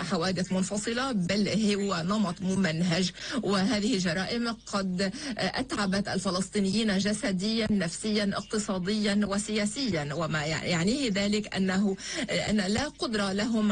حوادث منفصلة، بل هو نمط ممنهج. وهذه جرائم قد أتعبت الفلسطينيين جسديا، نفسيا، اقتصاديا وسياسيا. وما يعنيه ذلك أن لا قدرة لهم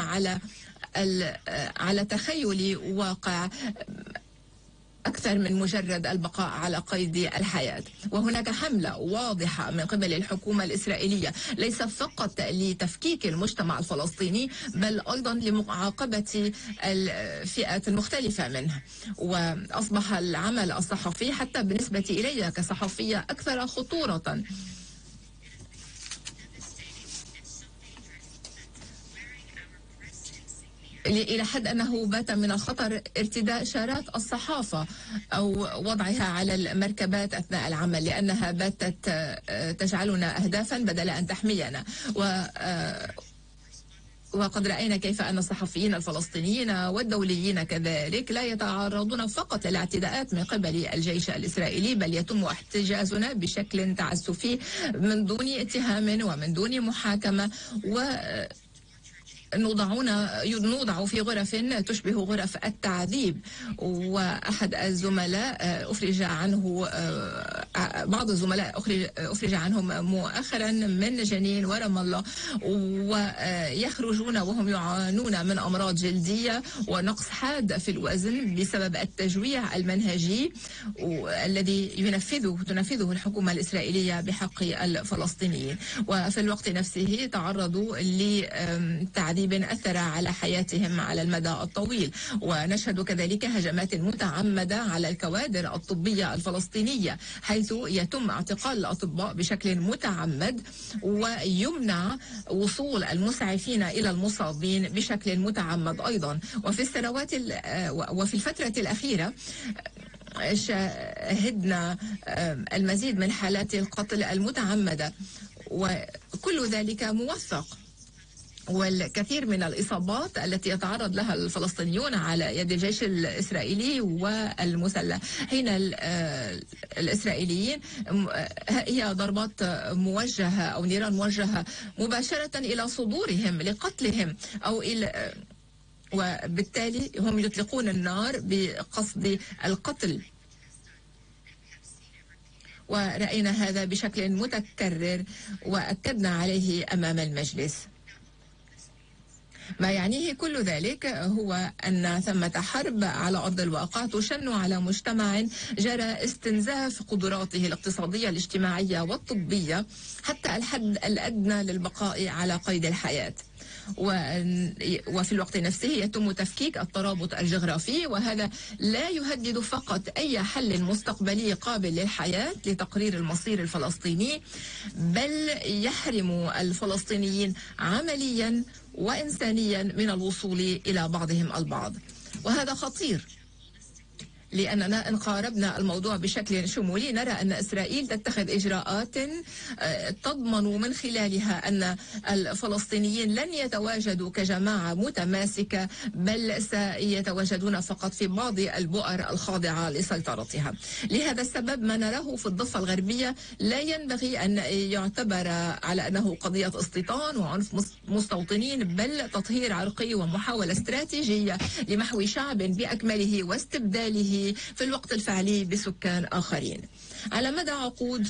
على تخيل واقع أكثر من مجرد البقاء على قيد الحياة. وهناك حملة واضحة من قبل الحكومة الإسرائيلية ليس فقط لتفكيك المجتمع الفلسطيني، بل أيضا لمعاقبة الفئات المختلفة منه. وأصبح العمل الصحفي حتى بالنسبة إلي كصحفية أكثر خطورة، إلى حد أنه بات من الخطر ارتداء شارات الصحافة أو وضعها على المركبات أثناء العمل، لأنها باتت تجعلنا أهدافا بدل أن تحمينا. وقد رأينا كيف أن الصحفيين الفلسطينيين والدوليين كذلك لا يتعرضون فقط للاعتداءات من قبل الجيش الإسرائيلي، بل يتم احتجازنا بشكل تعسفي من دون اتهام ومن دون محاكمة، نوضع في غرف تشبه غرف التعذيب. وأحد الزملاء بعض الزملاء أفرج عنهم مؤخرا من جنين ورام الله، ويخرجون وهم يعانون من أمراض جلدية ونقص حاد في الوزن بسبب التجويع المنهجي الذي تنفذه الحكومة الإسرائيلية بحق الفلسطينيين. وفي الوقت نفسه تعرضوا لتعذيب أثر على حياتهم على المدى الطويل. ونشهد كذلك هجمات متعمدة على الكوادر الطبية الفلسطينية، حيث يتم اعتقال الأطباء بشكل متعمد ويمنع وصول المسعفين إلى المصابين بشكل متعمد أيضا. وفي الفترة الأخيرة شاهدنا المزيد من حالات القتل المتعمدة، وكل ذلك موثق. والكثير من الإصابات التي يتعرض لها الفلسطينيون على يد الجيش الإسرائيلي والمسلحين الإسرائيليين هي ضربات موجهة أو نيران موجهة مباشرة إلى صدورهم لقتلهم وبالتالي هم يطلقون النار بقصد القتل. ورأينا هذا بشكل متكرر وأكدنا عليه أمام المجلس. ما يعنيه كل ذلك هو أن ثمة حرب على أرض الواقع تشن على مجتمع جرى استنزاف قدراته الاقتصادية الاجتماعية والطبية حتى الحد الأدنى للبقاء على قيد الحياة. وفي الوقت نفسه يتم تفكيك الترابط الجغرافي، وهذا لا يهدد فقط أي حل مستقبلي قابل للحياة لتقرير المصير الفلسطيني، بل يحرم الفلسطينيين عمليا وإنسانيا من الوصول إلى بعضهم البعض. وهذا خطير، لأننا إن قاربنا الموضوع بشكل شمولي نرى أن إسرائيل تتخذ إجراءات تضمن من خلالها أن الفلسطينيين لن يتواجدوا كجماعة متماسكة، بل سيتواجدون فقط في بعض البؤر الخاضعة لسيطرتها. لهذا السبب ما نراه في الضفة الغربية لا ينبغي أن يعتبر على أنه قضية استيطان وعنف مستوطنين، بل تطهير عرقي ومحاولة استراتيجية لمحو شعب بأكمله واستبداله في الوقت الفعلي بسكان آخرين. على مدى عقود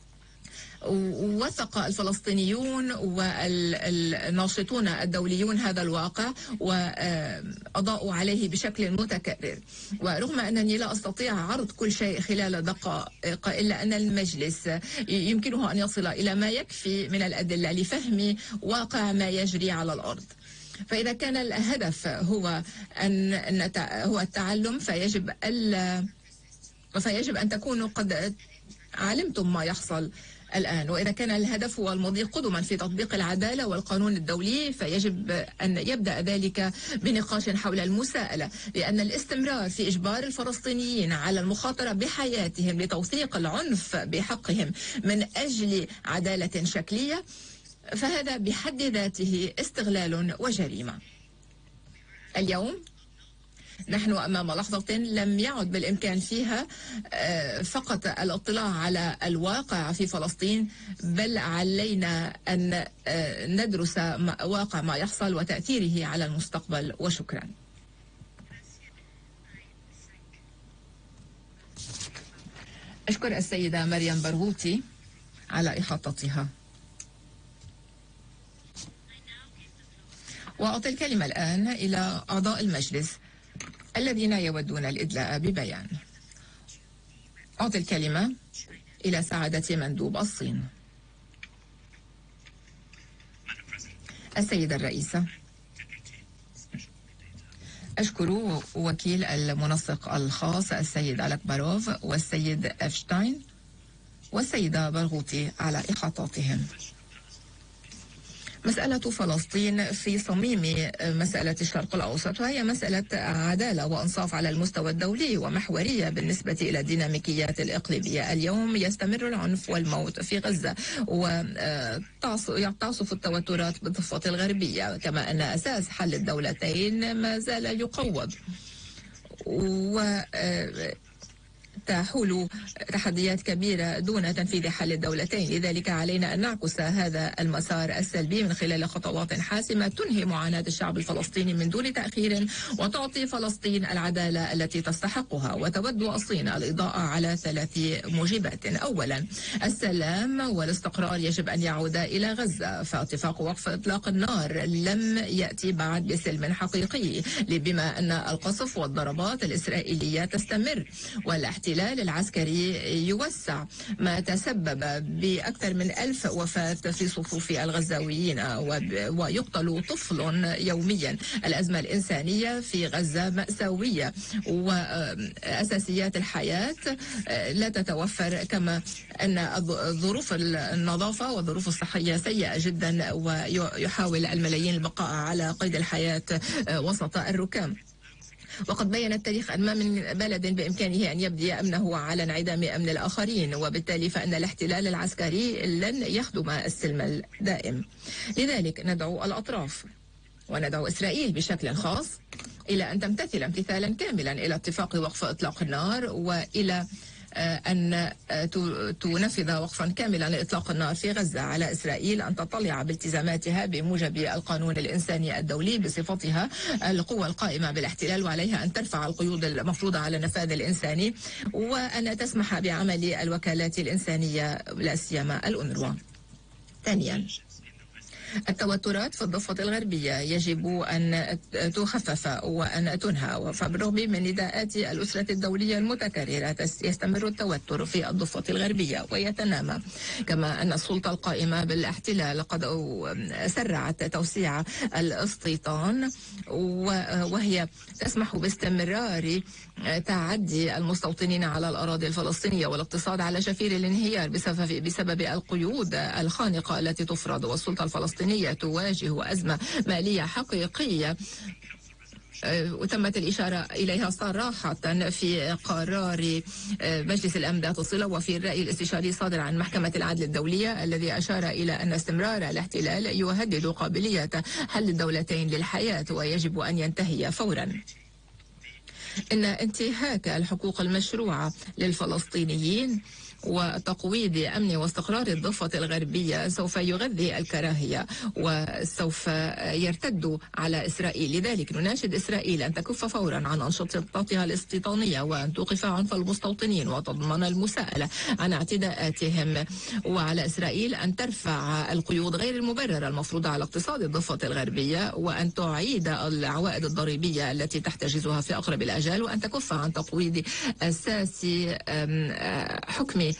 وثق الفلسطينيون والناشطون الدوليون هذا الواقع وأضاءوا عليه بشكل متكرر. ورغم أنني لا أستطيع عرض كل شيء خلال دقائق، إلا أن المجلس يمكنه أن يصل إلى ما يكفي من الأدلة لفهم واقع ما يجري على الأرض. فإذا كان الهدف هو التعلم، فيجب أن تكونوا قد علمتم ما يحصل الآن. وإذا كان الهدف هو المضي قدما في تطبيق العدالة والقانون الدولي، فيجب أن يبدأ ذلك بنقاش حول المساءلة، لأن الاستمرار في إجبار الفلسطينيين على المخاطرة بحياتهم لتوثيق العنف بحقهم من أجل عدالة شكلية، فهذا بحد ذاته استغلال وجريمة. اليوم نحن أمام لحظة لم يعد بالإمكان فيها فقط الاطلاع على الواقع في فلسطين، بل علينا أن ندرس واقع ما يحصل وتأثيره على المستقبل. وشكرا. أشكر السيدة مريم برغوثي على إحاطتها. وأعطي الكلمة الآن إلى أعضاء المجلس الذين يودون الإدلاء ببيان. أعطي الكلمة إلى سعادة مندوب الصين. السيدة الرئيسة، أشكر وكيل المنسق الخاص السيد ألكباروف والسيد أفشتاين والسيدة برغوثي على إحاطاتهم. مسألة فلسطين في صميم مسألة الشرق الأوسط، وهي مسألة عدالة وإنصاف على المستوى الدولي ومحورية بالنسبة إلى الديناميكيات الإقليمية. اليوم يستمر العنف والموت في غزة، وتعصف التوترات بالضفة الغربية، كما أن أساس حل الدولتين ما زال يقوض، تحول تحديات كبيرة دون تنفيذ حل الدولتين. لذلك علينا أن نعكس هذا المسار السلبي من خلال خطوات حاسمة تنهي معاناة الشعب الفلسطيني من دون تأخير، وتعطي فلسطين العدالة التي تستحقها. وتود الصين الإضاءة على 3 موجبات. أولا، السلام والاستقرار يجب أن يعود إلى غزة، فاتفاق وقف إطلاق النار لم يأتي بعد بسلم حقيقي، بما أن القصف والضربات الإسرائيلية تستمر، والاحتلال العسكري يوسع، ما تسبب بأكثر من 1000 وفاة في صفوف الغزاويين، ويقتل طفل يوميا. الأزمة الإنسانية في غزة مأساوية، وأساسيات الحياة لا تتوفر، كما أن ظروف النظافة والظروف الصحية سيئة جدا، ويحاول الملايين البقاء على قيد الحياة وسط الركام. وقد بين التاريخ أن ما من بلد بإمكانه أن يبني أمنه على انعدام أمن الآخرين، وبالتالي فإن الاحتلال العسكري لن يخدم السلم الدائم. لذلك ندعو الأطراف وندعو إسرائيل بشكل خاص إلى أن تمتثل امتثالا كاملا إلى اتفاق وقف إطلاق النار، وإلى أن تنفذ وقفا كاملا لإطلاق النار في غزة. على إسرائيل أن تطلع بالتزاماتها بموجب القانون الإنساني الدولي بصفتها القوة القائمة بالاحتلال، وعليها أن ترفع القيود المفروضة على النفاذ الإنساني، وأن تسمح بعمل الوكالات الإنسانية لا سيما الأونروا. ثانيا، التوترات في الضفة الغربية يجب أن تخفف وأن تنهى، فبالرغم من نداءات الأسرة الدولية المتكررة يستمر التوتر في الضفة الغربية ويتنامى، كما أن السلطة القائمة بالاحتلال قد سرعت توسيع الاستيطان، وهي تسمح باستمرار تعدي المستوطنين على الأراضي الفلسطينية، والاقتصاد على شفير الانهيار بسبب القيود الخانقة التي تفرض. والسلطة الفلسطينية تواجه أزمة مالية حقيقية وتمت الإشارة إليها صراحة في قرار مجلس الأمن ذات الصلة وفي الرأي الاستشاري صادر عن محكمة العدل الدولية، الذي أشار إلى أن استمرار الاحتلال يهدد قابلية حل الدولتين للحياة ويجب أن ينتهي فورا. إن انتهاك الحقوق المشروعة للفلسطينيين وتقويض أمن واستقرار الضفة الغربية سوف يغذي الكراهية وسوف يرتد على إسرائيل. لذلك نناشد إسرائيل أن تكف فورا عن أنشطتها الاستيطانية، وأن توقف عنف المستوطنين وتضمن المساءلة عن اعتداءاتهم، وعلى إسرائيل أن ترفع القيود غير المبررة المفروضة على اقتصاد الضفة الغربية، وأن تعيد العوائد الضريبية التي تحتجزها في أقرب الأجال، وأن تكف عن تقويض أساس حكم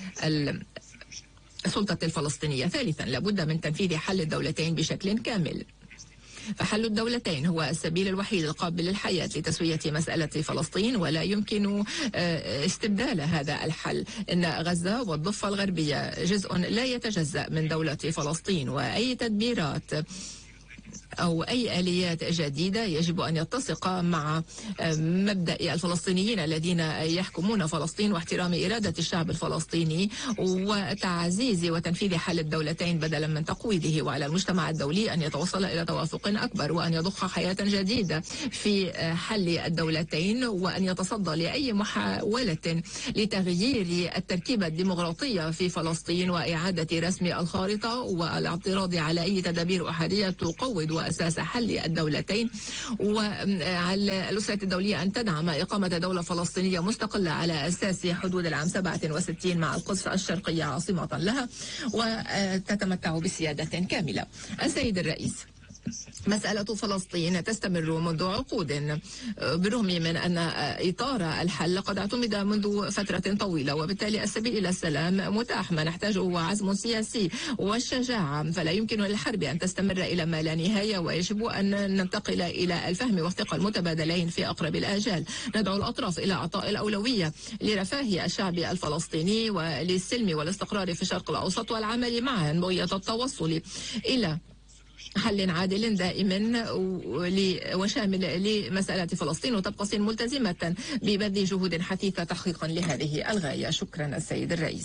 السلطة الفلسطينية. ثالثا، لابد من تنفيذ حل الدولتين بشكل كامل، فحل الدولتين هو السبيل الوحيد القابل للحياة لتسوية مسألة فلسطين، ولا يمكن استبدال هذا الحل. إن غزة والضفة الغربية جزء لا يتجزأ من دولة فلسطين، وأي تدبيرات أو أي آليات جديدة يجب أن يتسق مع مبدأ الفلسطينيين الذين يحكمون فلسطين واحترام إرادة الشعب الفلسطيني وتعزيز وتنفيذ حل الدولتين بدلا من تقويضه. وعلى المجتمع الدولي أن يتوصل إلى توافق أكبر وأن يضخ حياة جديدة في حل الدولتين وأن يتصدى لأي محاولة لتغيير التركيبة الديمقراطية في فلسطين وإعادة رسم الخارطة والاعتراض على أي تدابير أحادية تقوض أساس حل الدولتين. وعلى الأسرة الدولية أن تدعم إقامة دولة فلسطينية مستقلة على أساس حدود العام 67 مع القدس الشرقية عاصمة لها وتتمتع بسيادة كاملة. السيد الرئيس، مسألة فلسطين تستمر منذ عقود بالرغم من أن إطار الحل قد اعتمد منذ فترة طويلة، وبالتالي السبيل إلى السلام متاح. ما نحتاجه هو عزم سياسي والشجاعة، فلا يمكن للحرب أن تستمر إلى ما لا نهاية، ويجب أن ننتقل إلى الفهم والثقة المتبادلين في أقرب الآجال. ندعو الأطراف إلى إعطاء الأولوية لرفاه الشعب الفلسطيني وللسلم والاستقرار في الشرق الأوسط والعمل معا بغية التوصل إلى حل عادل دائم وشامل لمسألة فلسطين، وتبقى الصين ملتزمة ببذل جهود حثيثة تحقيقا لهذه الغاية. شكرا السيد الرئيس.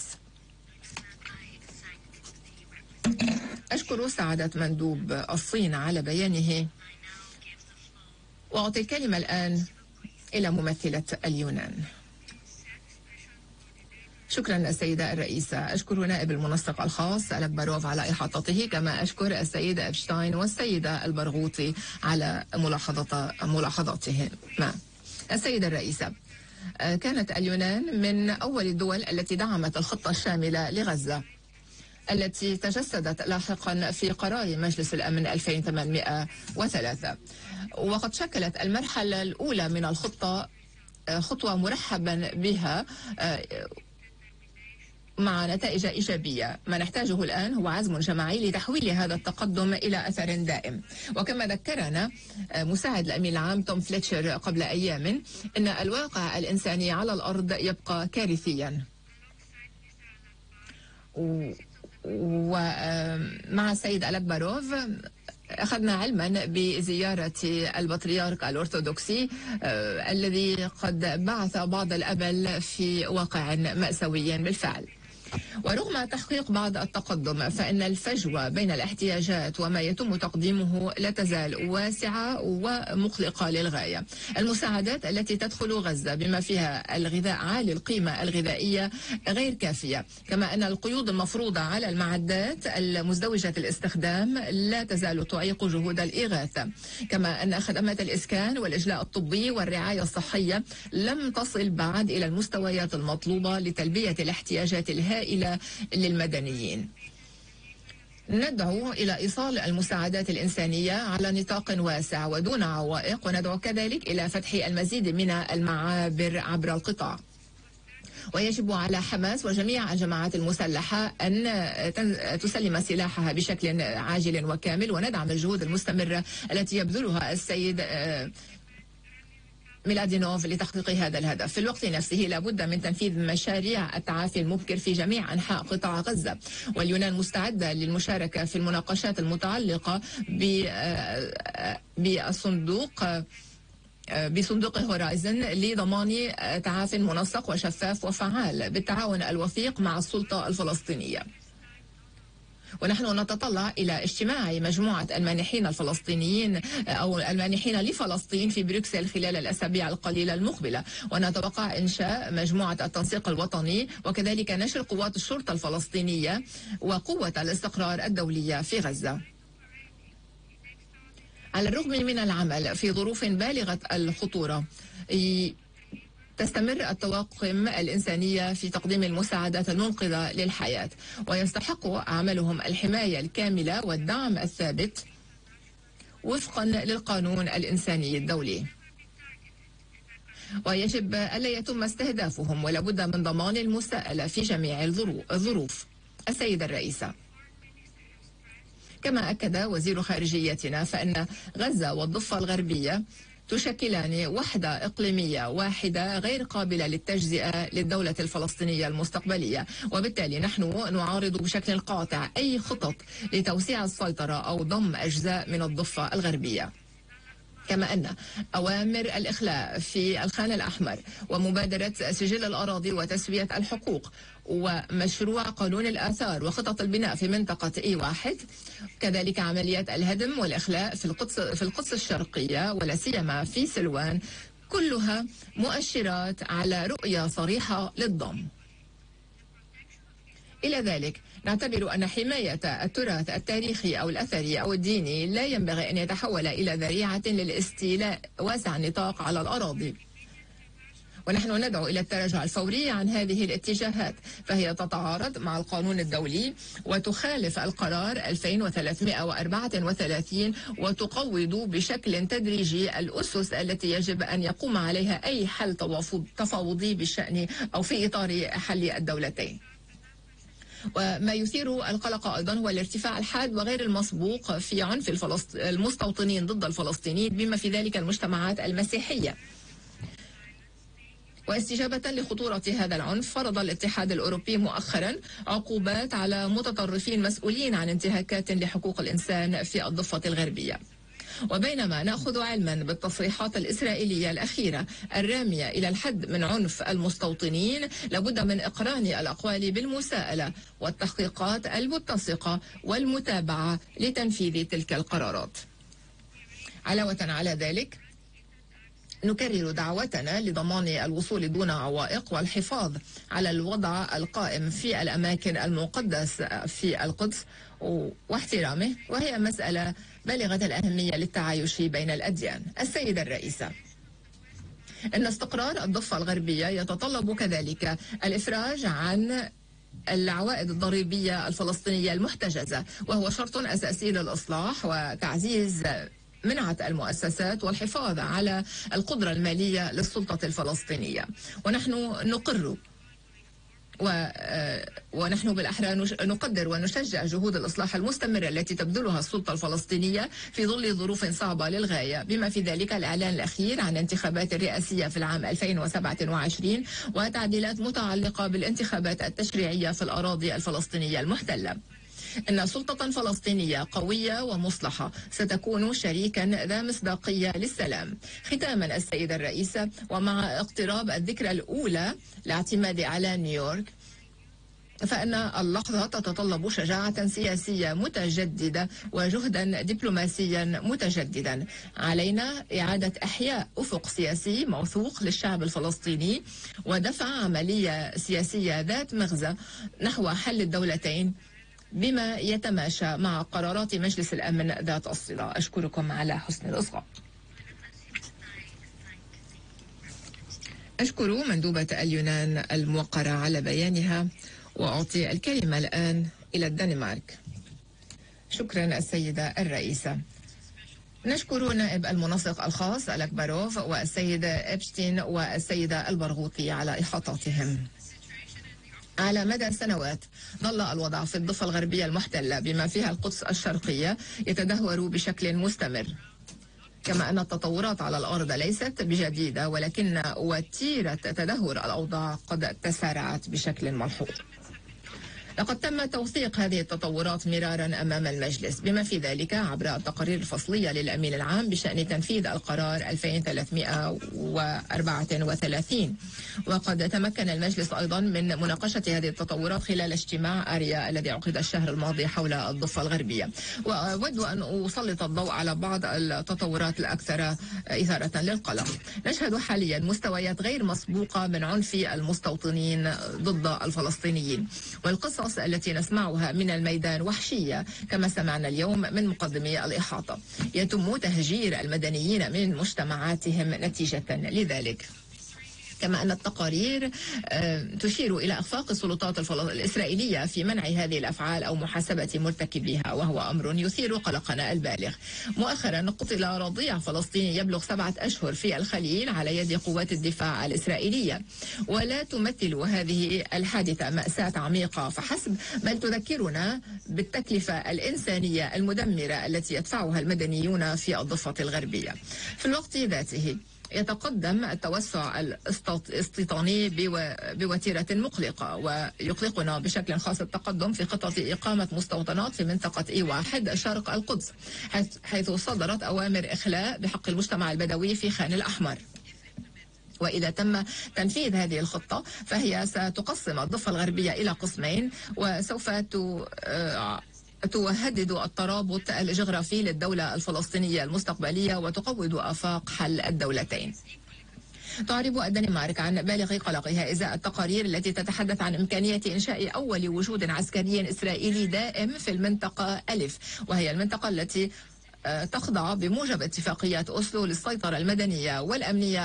أشكر سعادة مندوب الصين على بيانه، وأعطي الكلمة الآن إلى ممثلة اليونان. شكرا السيدة الرئيسة. أشكر نائب المنسق الخاص ألكبروف على إحاطته، كما أشكر السيد أبشتاين والسيدة البرغوثي على ملاحظاتهم. السيدة الرئيسة، كانت اليونان من أول الدول التي دعمت الخطة الشاملة لغزة التي تجسدت لاحقا في قرار مجلس الأمن 2803، وقد شكلت المرحلة الأولى من الخطة خطوة مرحبا بها مع نتائج إيجابية. ما نحتاجه الآن هو عزم جماعي لتحويل هذا التقدم إلى أثر دائم. وكما ذكرنا مساعد الأمين العام توم فليتشر قبل أيام، إن الواقع الإنساني على الأرض يبقى كارثيا. ومع السيد ألكبروف أخذنا علما بزيارة البطريرك الأرثوذكسي الذي قد بعث بعض الأبل في واقع مأساوي بالفعل. ورغم تحقيق بعض التقدم فإن الفجوة بين الاحتياجات وما يتم تقديمه لا تزال واسعة ومقلقة للغاية. المساعدات التي تدخل غزة بما فيها الغذاء عالي القيمة الغذائية غير كافية، كما أن القيود المفروضة على المعدات المزدوجة الاستخدام لا تزال تعيق جهود الإغاثة، كما أن خدمات الإسكان والإجلاء الطبي والرعاية الصحية لم تصل بعد إلى المستويات المطلوبة لتلبية الاحتياجات الهائلة للمدنيين. ندعو إلى إيصال المساعدات الإنسانية على نطاق واسع ودون عوائق، وندعو كذلك إلى فتح المزيد من المعابر عبر القطاع. ويجب على حماس وجميع الجماعات المسلحة أن تسلم سلاحها بشكل عاجل وكامل، وندعم الجهود المستمرة التي يبذلها السيد ميلادينوف لتحقيق هذا الهدف. في الوقت نفسه لابد من تنفيذ مشاريع التعافي المبكر في جميع أنحاء قطاع غزة، واليونان مستعدة للمشاركة في المناقشات المتعلقة بصندوق هورايزن لضمان تعاف منسق وشفاف وفعال بالتعاون الوثيق مع السلطة الفلسطينية. ونحن نتطلع إلى اجتماع مجموعة المانحين الفلسطينيين أو المانحين لفلسطين في بروكسل خلال الأسابيع القليلة المقبلة، ونتوقع إنشاء مجموعة التنسيق الوطني وكذلك نشر قوات الشرطة الفلسطينية وقوة الاستقرار الدولية في غزة. على الرغم من العمل في ظروف بالغة الخطورة، تستمر الطواقم الإنسانية في تقديم المساعدات المنقذة للحياة، ويستحق عملهم الحماية الكاملة والدعم الثابت وفقا للقانون الإنساني الدولي، ويجب ألا يتم استهدافهم ولا بد من ضمان المساءلة في جميع الظروف. السيدة الرئيسة، كما أكد وزير خارجيتنا فإن غزة والضفة الغربية تشكلان وحدة إقليمية واحدة غير قابلة للتجزئة للدولة الفلسطينية المستقبلية، وبالتالي نحن نعارض بشكل قاطع أي خطط لتوسيع السيطرة أو ضم أجزاء من الضفة الغربية. كما أن أوامر الإخلاء في الخان الأحمر ومبادرة سجل الأراضي وتسوية الحقوق ومشروع قانون الآثار وخطط البناء في منطقة E1، كذلك عمليات الهدم والإخلاء في القدس الشرقية ولا سيما في سلوان، كلها مؤشرات على رؤية صريحة للضم. إلى ذلك نعتبر أن حماية التراث التاريخي أو الأثري أو الديني لا ينبغي أن يتحول إلى ذريعة للاستيلاء واسع النطاق على الأراضي، ونحن ندعو إلى التراجع الفوري عن هذه الاتجاهات، فهي تتعارض مع القانون الدولي وتخالف القرار 2334 وتقوض بشكل تدريجي الأسس التي يجب أن يقوم عليها أي حل تفاوضي بشأن أو في إطار حل الدولتين. وما يثير القلق أيضا هو الارتفاع الحاد وغير المسبوق في عنف المستوطنين ضد الفلسطينيين بما في ذلك المجتمعات المسيحية. واستجابة لخطورة هذا العنف فرض الاتحاد الأوروبي مؤخرا عقوبات على متطرفين مسؤولين عن انتهاكات لحقوق الإنسان في الضفة الغربية. وبينما نأخذ علما بالتصريحات الإسرائيلية الأخيرة الرامية إلى الحد من عنف المستوطنين، لابد من إقران الأقوال بالمساءلة والتحقيقات المتسقة والمتابعة لتنفيذ تلك القرارات. علاوة على ذلك نكرر دعوتنا لضمان الوصول دون عوائق والحفاظ على الوضع القائم في الأماكن المقدسة في القدس واحترامه، وهي مسألة بالغة الأهمية للتعايش بين الأديان. السيدة الرئيسة، إن استقرار الضفة الغربية يتطلب كذلك الإفراج عن العوائد الضريبية الفلسطينية المحتجزة، وهو شرط أساسي للإصلاح وتعزيز منعت المؤسسات والحفاظ على القدرة المالية للسلطة الفلسطينية. ونحن نقر ونحن بالأحرى نقدر ونشجع جهود الإصلاح المستمرة التي تبذلها السلطة الفلسطينية في ظل ظروف صعبة للغاية، بما في ذلك الإعلان الأخير عن انتخابات الرئاسية في العام 2027 وتعديلات متعلقة بالانتخابات التشريعية في الأراضي الفلسطينية المحتلة. إن سلطة فلسطينية قوية ومصلحة ستكون شريكا ذا مصداقية للسلام. ختاما السيدة الرئيسة، ومع اقتراب الذكرى الأولى لاعتماد على نيويورك، فإن اللحظة تتطلب شجاعة سياسية متجددة وجهدا دبلوماسيا متجددا. علينا إعادة إحياء أفق سياسي موثوق للشعب الفلسطيني ودفع عملية سياسية ذات مغزى نحو حل الدولتين بما يتماشى مع قرارات مجلس الأمن ذات الصلة. أشكركم على حسن الإصغاء. أشكر مندوبة اليونان الموقرة على بيانها، وأعطي الكلمة الآن إلى الدنمارك. شكرا السيدة الرئيسة. نشكر نائب المنسق الخاص ألكباروف والسيدة إبشتين والسيدة البرغوثي على إحاطتهم. على مدى سنوات ظل الوضع في الضفة الغربية المحتلة بما فيها القدس الشرقية يتدهور بشكل مستمر، كما أن التطورات على الأرض ليست بجديدة، ولكن وتيرة تدهور الأوضاع قد تسارعت بشكل ملحوظ. لقد تم توثيق هذه التطورات مرارا أمام المجلس بما في ذلك عبر التقارير الفصلية للأمين العام بشأن تنفيذ القرار 2334، وقد تمكن المجلس أيضا من مناقشة هذه التطورات خلال اجتماع آريا الذي عقد الشهر الماضي حول الضفة الغربية. وأود أن أسلط الضوء على بعض التطورات الأكثر إثارة للقلق. نشهد حاليا مستويات غير مسبوقة من عنف المستوطنين ضد الفلسطينيين، والقصة التي نسمعها من الميدان وحشية كما سمعنا اليوم من مقدمي الإحاطة. يتم تهجير المدنيين من مجتمعاتهم نتيجة لذلك. كما أن التقارير تشير إلى إخفاق السلطات الإسرائيلية في منع هذه الأفعال أو محاسبة مرتكبيها، وهو أمر يثير قلقنا البالغ. مؤخرا قتل رضيع فلسطيني يبلغ 7 أشهر في الخليل على يد قوات الدفاع الإسرائيلية، ولا تمثل هذه الحادثة مأساة عميقة فحسب، بل تذكرنا بالتكلفة الإنسانية المدمرة التي يدفعها المدنيون في الضفة الغربية. في الوقت ذاته يتقدم التوسع الاستيطاني بوتيرة مقلقة، ويقلقنا بشكل خاص التقدم في خطة إقامة مستوطنات في منطقة E1 شرق القدس، حيث صدرت أوامر إخلاء بحق المجتمع البدوي في خان الأحمر. وإذا تم تنفيذ هذه الخطة فهي ستقسم الضفة الغربية إلى قسمين، وسوف تهدد الترابط الجغرافي للدولة الفلسطينية المستقبلية وتقوض آفاق حل الدولتين. تعرب الدنمارك عن بالغ قلقها إزاء التقارير التي تتحدث عن إمكانية إنشاء أول وجود عسكري إسرائيلي دائم في المنطقة ألف، وهي المنطقة التي تخضع بموجب اتفاقيات أوسلو للسيطرة المدنية والأمنية